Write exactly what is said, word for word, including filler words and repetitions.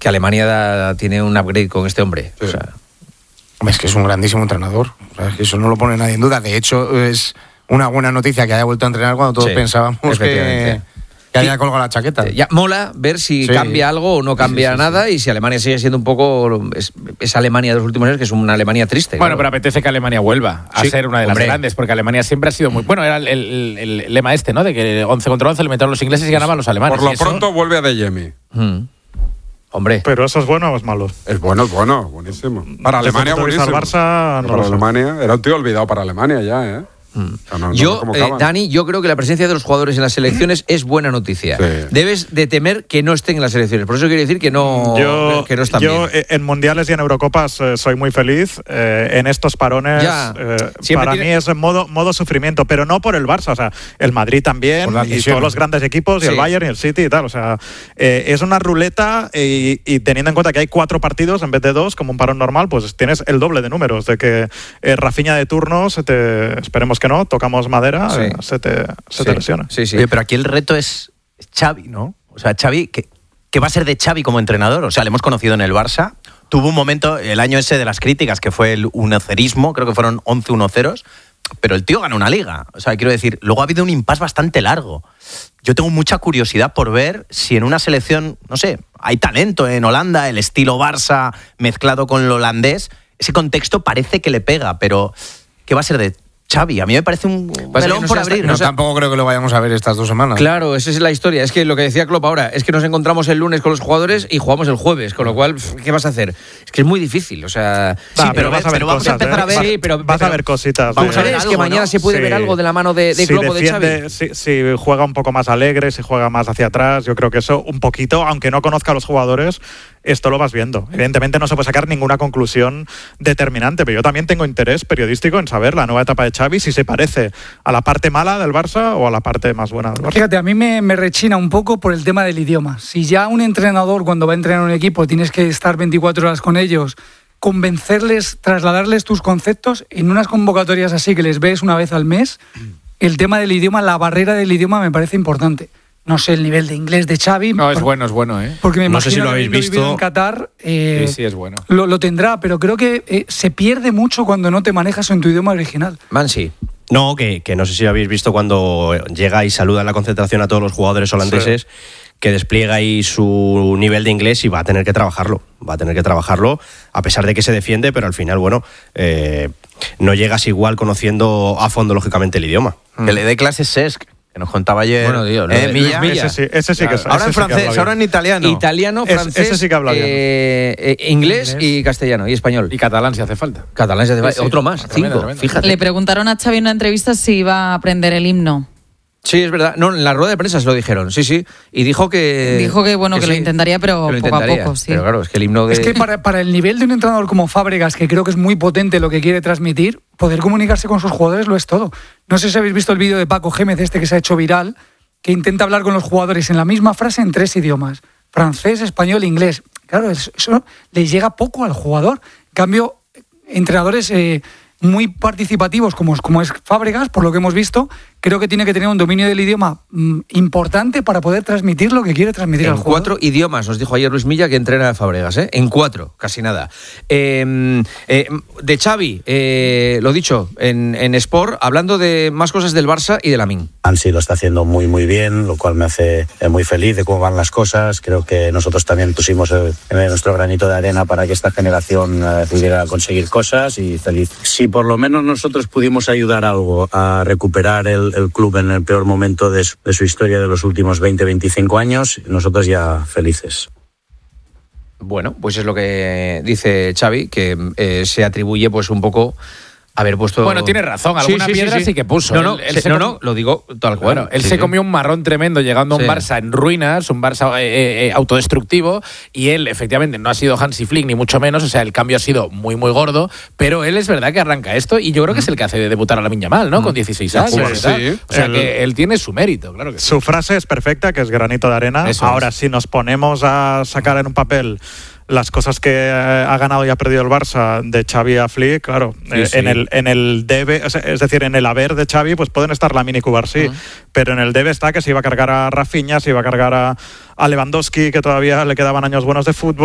que Alemania da, tiene un upgrade con este hombre. Sí. O sea, Es que es un grandísimo entrenador. O sea, es que eso no lo pone nadie en duda. De hecho, es una buena noticia que haya vuelto a entrenar cuando todos sí, pensábamos que, que haya colgado la chaqueta. ya mola ver si Sí. cambia algo o no cambia Sí, sí, sí, nada y si Alemania sigue siendo un poco es, esa Alemania de los últimos años, que es una Alemania triste. Bueno, claro. pero apetece que Alemania vuelva a Sí, ser una de las hombre. grandes, porque Alemania siempre ha sido muy... Bueno, era el, el- el- el lema este, ¿no? De que once contra once le metieron los ingleses y ganaban los alemanes. Por lo Y eso- pronto vuelve a De Jemi. Mm. Hombre. Pero eso es bueno o es malo. Es bueno, es bueno, buenísimo. Para Desde el Alemania, punto de vista buenísimo. del Barça, no para lo sé. Alemania, era un tío olvidado para Alemania ya, ¿eh? O sea, no- no sé Yo, cómo eh, acaban. Dani, yo creo que la presencia de los jugadores en las selecciones es buena noticia. Sí. Debes de temer que no estén en las selecciones. Por eso quiere decir que no, Yo, que no están yo bien. eh, en mundiales y en Eurocopas eh, soy muy feliz. Eh, en estos parones, Ya. eh, Siempre para tiene- mí es en modo, modo sufrimiento, pero no por el Barça. O sea, el Madrid también, Por las y lesiones. todos los grandes equipos, y Sí. el Bayern y el City y tal. O sea, eh, es una ruleta y, y teniendo en cuenta que hay cuatro partidos en vez de dos, como un parón normal, pues tienes el doble de números. De que eh, Rafinha de turno, se te, esperemos que no, tocamos madera, Sí. eh, se te, se te Sí. lesiona. Sí, sí. Oye, pero aquí el reto es Xavi, ¿no? O sea, Xavi, ¿qué, qué va a ser de Xavi como entrenador? O sea, le hemos conocido en el Barça. Tuvo un momento, el año ese de las críticas, que fue el unocerismo, creo que fueron once unoceros, pero el tío ganó una liga. O sea, quiero decir, luego ha habido un impasse bastante largo. Yo tengo mucha curiosidad por ver si en una selección, no sé, hay talento en Holanda, el estilo Barça mezclado con lo holandés. Ese contexto parece que le pega, pero ¿qué va a ser de Xavi? A mí me parece un Pasa melón que no por sé hasta- abrir. No, No sé. tampoco creo que lo vayamos a ver estas dos semanas. Claro, esa es la historia. Es que lo que decía Klopp ahora es que nos encontramos el lunes con los jugadores y jugamos el jueves, con lo cual, pf, ¿qué vas a hacer? Es que es muy difícil, o sea... Va, pero vas a ver pero vamos a cosas, empezar ¿eh? a ver- Vas- Sí, pero- vas pero- a ver cositas. Vamos eh. a ver ¿Crees algo, que mañana ¿no? se puede Sí. ver algo de la mano de, de Si Klopp o de defiende, Xavi? Si, si juega un poco más alegre, si juega más hacia atrás, yo creo que eso un poquito, aunque no conozca a los jugadores, esto lo vas viendo. Evidentemente no se puede sacar ninguna conclusión determinante, pero yo también tengo interés periodístico en saber la nueva etapa de Xavi, si se parece a la parte mala del Barça o a la parte más buena del Barça. Fíjate, a mí me, me rechina un poco por el tema del idioma. Si ya un entrenador, cuando va a entrenar un equipo, tienes que estar veinticuatro horas con ellos, convencerles, trasladarles tus conceptos, en unas convocatorias así que les ves una vez al mes, el tema del idioma, la barrera del idioma me parece importante. No sé el nivel de inglés de Xavi. No, es por- bueno, es bueno, ¿eh? Porque me No sé si imagino lo que habéis habiendo vivido visto. en Qatar, eh, Sí, sí, es bueno. lo, lo tendrá, pero creo que eh, se pierde mucho cuando no te manejas en tu idioma original. Mansi. No, que, que no sé si habéis visto cuando llega y saluda en la concentración a todos los jugadores holandeses, que despliega ahí su nivel de inglés y va a tener que trabajarlo. Va a tener que trabajarlo, a pesar de que se defiende, pero al final, bueno, eh, no llegas igual conociendo a fondo, lógicamente, el idioma. Que le dé clases Sesc, que nos contaba ayer. Bueno, tío, lo ¿eh, de Milla? Luis Milla. Ese sí, ese sí que es- Ahora ese en sí que habla francés, bien. ahora en italiano. Italiano, Es- francés, ese sí que habla bien. eh, eh, inglés, Inglés. y castellano y español. Y catalán si hace falta. Catalán, se hace- Sí, sí. otro más, Tremendo, cinco, tremendo. fíjate. Le preguntaron a Xavi en una entrevista si iba a aprender el himno. Sí, es verdad. No, en la rueda de prensa se lo dijeron, sí, sí. Y dijo que... Dijo que, bueno, que lo sí, intentaría, pero que lo poco a intentaría. poco, sí. Pero claro, es que el himno de... Es que para, para el nivel de un entrenador como Fábregas, que creo que es muy potente lo que quiere transmitir, poder comunicarse con sus jugadores lo es todo. No sé si habéis visto el vídeo de Paco Gémez, este que se ha hecho viral, que intenta hablar con los jugadores en la misma frase en tres idiomas: francés, español e inglés. Claro, eso, eso le llega poco al jugador. En cambio, entrenadores eh, muy participativos como, como es Fábregas, por lo que hemos visto, creo que tiene que tener un dominio del idioma mm, importante para poder transmitir lo que quiere transmitir En al jugador. cuatro idiomas, nos dijo ayer Luis Milla que entrena a Fábregas, ¿eh? En cuatro, casi nada. Eh, eh, de Xavi, eh, lo dicho, en, en Sport, hablando de más cosas del Barça y de Lamine. Ansi lo está haciendo muy muy bien, lo cual me hace eh, muy feliz de cómo van las cosas. Creo que nosotros también pusimos eh, nuestro granito de arena para que esta generación eh, pudiera conseguir cosas, y feliz. Si por lo menos nosotros pudimos ayudar algo a recuperar el, el club en el peor momento de su, de su historia de los últimos veinte, veinticinco años, nosotros ya felices. Bueno, pues es lo que dice Xavi, que eh, se atribuye pues un poco haber puesto... Bueno, tiene razón, alguna piedra sí que puso. No, no, Él- él se- se no, com- no, lo digo tal cual. Bueno, él Sí, se sí. comió un marrón tremendo llegando a un Sí. Barça en ruinas, un Barça eh, eh, autodestructivo, y él efectivamente no ha sido Hansi Flick ni mucho menos, o sea, el cambio ha sido muy muy gordo, pero él es verdad que arranca esto y yo creo que es el que hace de debutar a Lamine Yamal, ¿no? Con dieciséis años. Sí, y tal. sí. O sea, El- que él tiene su mérito, claro que sí. Su frase es perfecta, que es granito de arena. Eso Ahora, es. si nos ponemos a sacar en un papel las cosas que eh, ha ganado y ha perdido el Barça de Xavi a Flick, claro, eh, sí. en el en el debe, o sea, es decir, en el haber de Xavi, pues pueden estar Lamine y Cubarsí, pero en el debe está que se iba a cargar a Rafinha, se iba a cargar a, a Lewandowski, que todavía le quedaban años buenos de fútbol.